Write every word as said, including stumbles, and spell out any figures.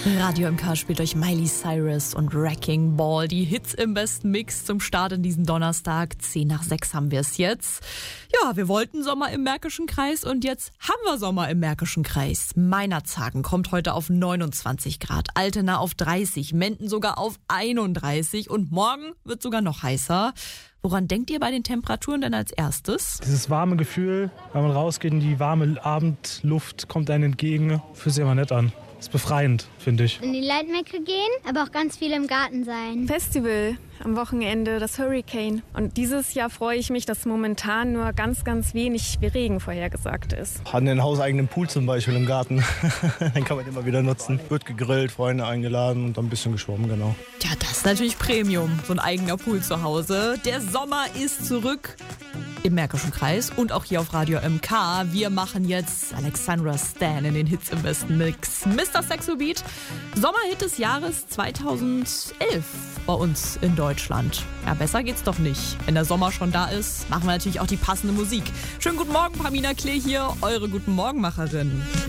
Radio M K spielt euch Miley Cyrus und Wrecking Ball. Die Hits im besten Mix zum Start in diesen Donnerstag. Zehn nach sechs haben wir es jetzt. Ja, wir wollten Sommer im Märkischen Kreis und jetzt haben wir Sommer im Märkischen Kreis. Meinerzhagen kommt heute auf neunundzwanzig Grad, Altena auf dreißig, Menden sogar auf einunddreißig und morgen wird sogar noch heißer. Woran denkt ihr bei den Temperaturen denn als erstes? Dieses warme Gefühl, wenn man rausgeht und die warme Abendluft kommt einem entgegen, fühlt sich immer nett an. Ist befreiend, finde ich. In die Leitmecke gehen, aber auch ganz viel im Garten sein. Festival am Wochenende, das Hurricane. Und dieses Jahr freue ich mich, dass momentan nur ganz, ganz wenig Regen vorhergesagt ist. Hatten einen hauseigenen Pool zum Beispiel im Garten. Den kann man immer wieder nutzen. Wird gegrillt, Freunde eingeladen und dann ein bisschen geschwommen, genau. Ja, das ist natürlich Premium, so ein eigener Pool zu Hause. Der Sommer ist zurück im Märkischen Kreis und auch hier auf Radio M K. Wir machen jetzt Alexandra Stan in den Hits im besten Mix. Mister Sexo Beat, Sommerhit des Jahres zweitausendelf bei uns in Deutschland. Ja, besser geht's doch nicht. Wenn der Sommer schon da ist, machen wir natürlich auch die passende Musik. Schönen guten Morgen, Pamina Klee hier, eure Guten Morgenmacherin.